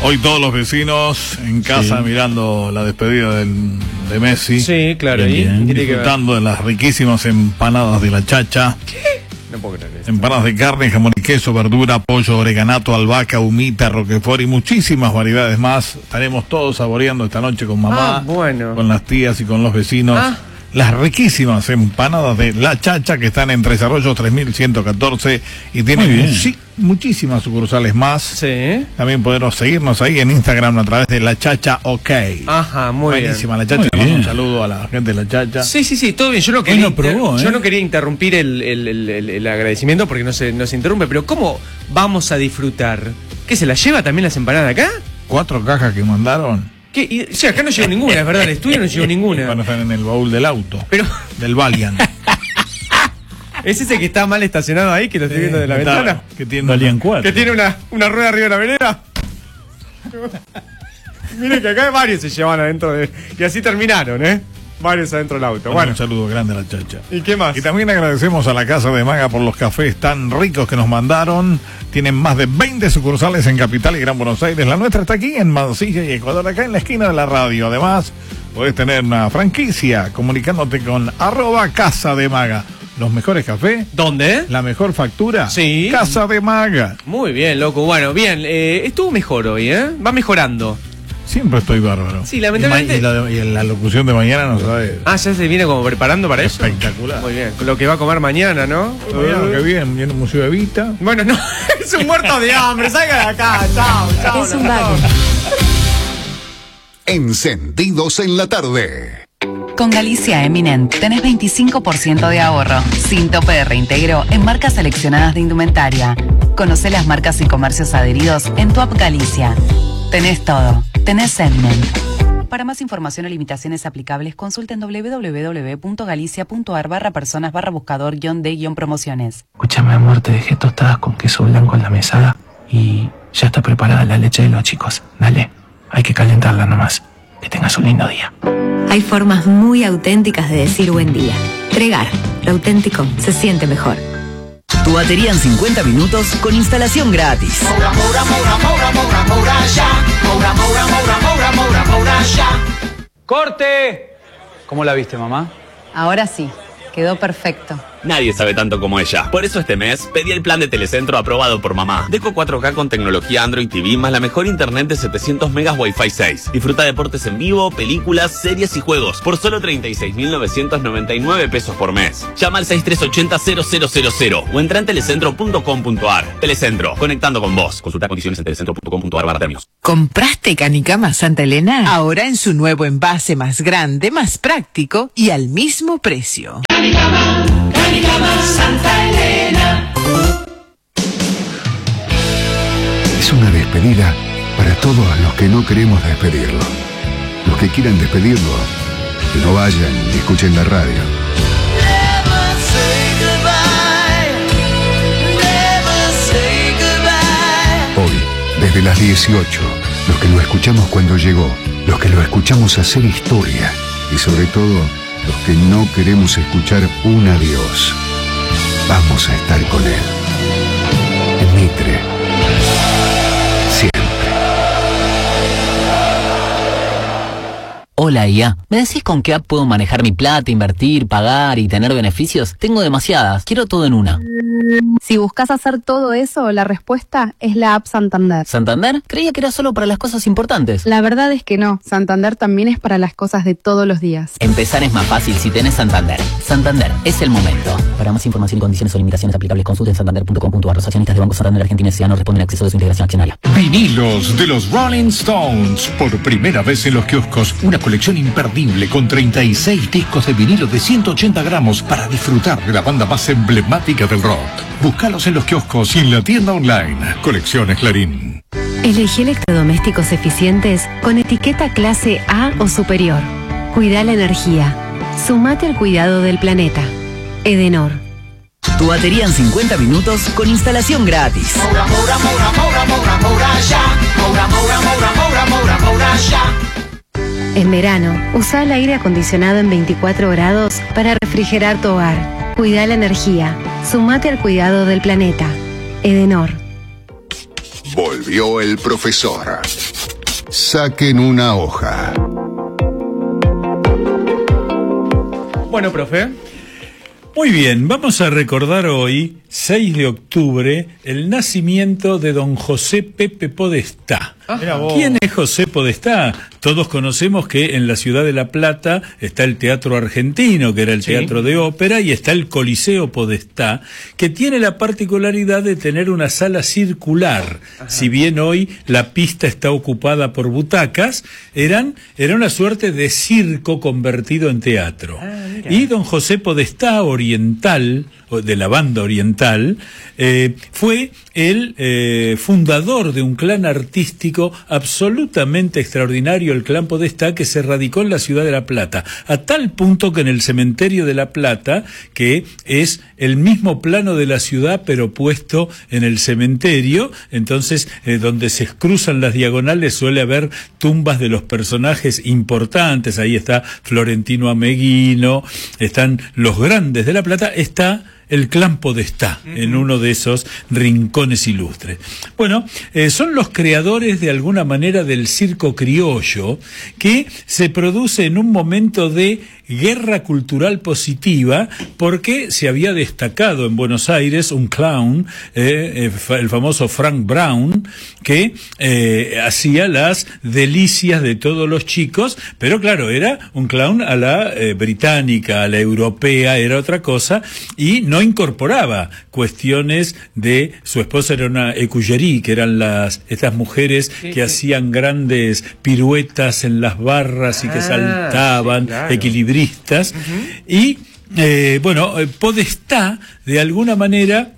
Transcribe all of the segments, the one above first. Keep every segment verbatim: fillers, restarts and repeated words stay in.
Hoy todos los vecinos en casa sí. mirando la despedida del, de Messi. Sí, claro. Bien, bien. Disfrutando de las riquísimas empanadas de la Chacha. ¿Qué? No puedo creer eso. Empanadas de carne, jamón y queso, verdura, pollo, oreganato, albahaca, humita, roquefort y muchísimas variedades más. Estaremos todos saboreando esta noche con mamá, ah, bueno. con las tías y con los vecinos. Ah. Las riquísimas empanadas de La Chacha que están en Tres Arroyos tres mil ciento catorce y tienen muchi muchísimas sucursales más. Sí. También podemos seguirnos ahí en Instagram a través de La Chacha OK. Ajá, muy Buenísima bien. La Chacha. Un saludo a la gente de La Chacha. Sí, sí, sí, todo bien. Yo no quería, probó, ¿eh? yo no quería interrumpir el, el, el, el, el agradecimiento porque no se, no se interrumpe, pero ¿cómo vamos a disfrutar? ¿Qué, se la lleva también las empanadas acá? Cuatro cajas que mandaron. ¿Qué? Y, sí, acá no llegó ninguna, es verdad, el estudio no llegó ninguna. Van a estar en el baúl del auto. Pero... del Valiant. ¿Es ese que está mal estacionado ahí, que lo estoy viendo de la está, ventana? Que tiene Valiant cuatro. Que tiene una, una rueda arriba de la vereda. Miren que acá hay varios se llevan adentro de... Y así terminaron, ¿eh? Varios adentro del auto. Bueno, bueno, un saludo grande a La Chacha. ¿Y qué más? Y también agradecemos a la Casa de Maga por los cafés tan ricos que nos mandaron. Tienen más de veinte sucursales en Capital y Gran Buenos Aires. La nuestra está aquí en Mansilla y Ecuador, acá en la esquina de la radio. Además, podés tener una franquicia comunicándote con arroba Casa de Maga. Los mejores cafés. ¿Dónde? La mejor factura. Sí. Casa de Maga. Muy bien, loco. Bueno, bien. Eh, estuvo mejor hoy, ¿eh? Va mejorando. Siempre estoy bárbaro. Sí, lamentablemente. Y, la, y la locución de mañana no sabe. Ah, ya se viene como preparando para eso. Espectacular. Muy bien. Lo que va a comer mañana, ¿no? Mañana, qué bien. Viene un museo de Evita. Bueno, no. Es un muerto de hambre. Salga de acá. Chao, chao. Es un vago. Encendidos en la tarde. Con Galicia Eminent tenés veinticinco por ciento de ahorro, sin tope de reintegro en marcas seleccionadas de indumentaria. Conocé las marcas y comercios adheridos en tu app Galicia. Tenés todo. Tenés Eminent. Para más información o limitaciones aplicables, consulten doble u doble u doble u punto galicia punto a r barra personas barra buscador guión de guión promociones. Escúchame, amor, te dejé tostadas con queso blanco en la mesada y ya está preparada la leche de los chicos. Dale, hay que calentarla nomás. Que tengas un lindo día. Hay formas muy auténticas de decir buen día. Tregar, lo auténtico se siente mejor. Tu batería en cincuenta minutos con instalación gratis. Moura, moura, moura, moura, moura, moura, ya. Moura, moura, moura, moura, moura, moura, ya. ¡Corte! ¿Cómo la viste, mamá? Ahora sí, quedó perfecto. Nadie sabe tanto como ella. Por eso este mes pedí el plan de Telecentro aprobado por mamá. Deco cuatro K con tecnología Android T V más la mejor internet de setecientos megas Wi-Fi seis. Disfruta deportes en vivo, películas, series y juegos por solo treinta y seis mil novecientos noventa y nueve pesos por mes. Llama al seis tres ocho cero cero cero cero cero o entra en telecentro punto com punto a r. Telecentro, conectando con vos. Consulta condiciones en telecentro punto com punto a r barra términos. ¿Compraste Canicama Santa Elena? Ahora en su nuevo envase más grande, más práctico y al mismo precio. Canicama, Canicama Santa Elena. Es una despedida para todos los que no queremos despedirlo. Los que quieran despedirlo, que no vayan y escuchen la radio. Never say goodbye. Never say goodbye. Hoy, desde las dieciocho, los que lo escuchamos cuando llegó, los que lo escuchamos hacer historia y sobre todo, los que no queremos escuchar un adiós. Vamos a estar con él. En Mitre. Siempre. Hola, I A. ¿Me decís con qué app puedo manejar mi plata, invertir, pagar y tener beneficios? Tengo demasiadas. Quiero todo en una. Si buscas hacer todo eso, la respuesta es la app Santander. ¿Santander? Creía que era solo para las cosas importantes. La verdad es que no. Santander también es para las cosas de todos los días. Empezar es más fácil si tenés Santander. Santander, es el momento. Para más información y condiciones o limitaciones aplicables, consulten santander punto com punto a r. Los accionistas de Banco Santander Argentina S A no responden a acceso de su integración accionaria. Vinilos de los Rolling Stones. Por primera vez en los kioscos, una colección imperdible con treinta y seis discos de vinilo de ciento ochenta gramos para disfrutar de la banda más emblemática del rock. Búscalos en los kioscos y en la tienda online. Colecciones Clarín. Elegí electrodomésticos eficientes con etiqueta clase A o superior. Cuida la energía. Sumate al cuidado del planeta. Edenor. Tu batería en cincuenta minutos con instalación gratis. Moura, moura, moura, moura, moura, moura, ya. Moura, moura, moura, moura, moura, moura, ya. En verano, usa el aire acondicionado en veinticuatro grados para refrigerar tu hogar. Cuida la energía. Sumate al cuidado del planeta. Edenor. Volvió el profesor. Saquen una hoja. Bueno, profe. Muy bien, vamos a recordar hoy, seis de octubre, el nacimiento de don José Pepe Podestá. ¿Quién es José Podestá? Todos conocemos que en la ciudad de La Plata está el Teatro Argentino, que era el sí. teatro de ópera, y está el Coliseo Podestá, que tiene la particularidad de tener una sala circular. Ajá. Si bien hoy la pista está ocupada por butacas, eran, era una suerte de circo convertido en teatro. Ah, y don José Podestá, oriental, de la banda oriental, eh, fue el eh, fundador de un clan artístico absolutamente extraordinario, el clan Podestá, que se radicó en la ciudad de La Plata, a tal punto que en el cementerio de La Plata, que es el mismo plano de la ciudad pero puesto en el cementerio, entonces eh, donde se cruzan las diagonales suele haber tumbas de los personajes importantes. Ahí está Florentino Ameguino, están los grandes de La Plata, está el clan Podestá, uh-huh. en uno de esos rincones ilustres. Bueno, eh, son los creadores de alguna manera del circo criollo, que se produce en un momento de guerra cultural positiva, porque se había destacado en Buenos Aires un clown, eh, el famoso Frank Brown, que eh, hacía las delicias de todos los chicos, pero claro, era un clown a la eh, británica, a la europea, era otra cosa, y no incorporaba cuestiones de, su esposa era una écuyerie, que eran las estas mujeres sí, que sí. hacían grandes piruetas en las barras y que ah, saltaban, sí, claro. equilibristas, uh-huh. y eh, bueno, Podestá de alguna manera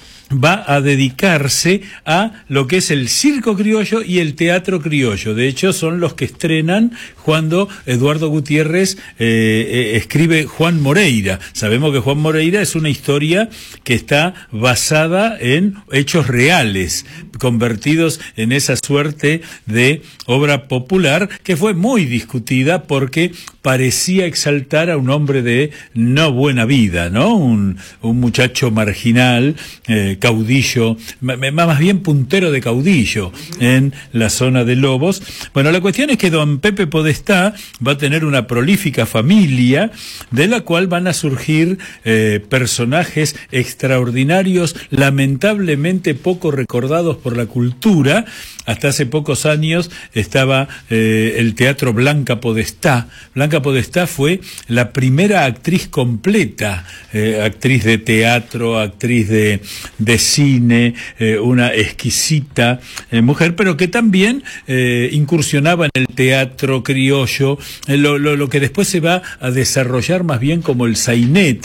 va a dedicarse a lo que es el circo criollo y el teatro criollo. De hecho, son los que estrenan cuando Eduardo Gutiérrez eh, eh, escribe Juan Moreira. Sabemos que Juan Moreira es una historia que está basada en hechos reales, convertidos en esa suerte de obra popular que fue muy discutida porque parecía exaltar a un hombre de no buena vida, ¿no? Un, un muchacho marginal, eh, caudillo, más bien puntero de caudillo en la zona de Lobos. Bueno, la cuestión es que don Pepe Podestá va a tener una prolífica familia de la cual van a surgir eh, personajes extraordinarios, lamentablemente poco recordados por la cultura. Hasta hace pocos años estaba eh, el Teatro Blanca Podestá. Blanca Podestá fue la primera actriz completa, eh, actriz de teatro, actriz de, de cine, eh, una exquisita eh, mujer, pero que también eh, incursionaba en el teatro criollo, eh, lo, lo, lo que después se va a desarrollar más bien como el sainete.